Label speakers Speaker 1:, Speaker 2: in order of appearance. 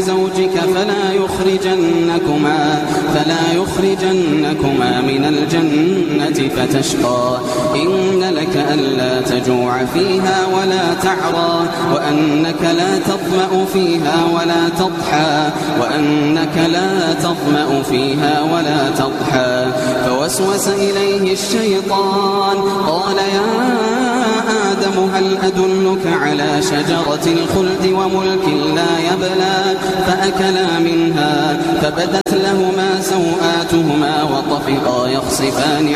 Speaker 1: زوجك فلا يخرجنكما من الجنة فتشقى إن لك ألا تجوع فيها ولا تعرى وأنك لا تظمأ فيها ولا تضحى فوسوس إليه الشيطان قال يا آدم هل أدلك على شجرة الخلد وملك لا يبلى فأكلا منها فبدت لهما سوآتهما وطفقا يخصفان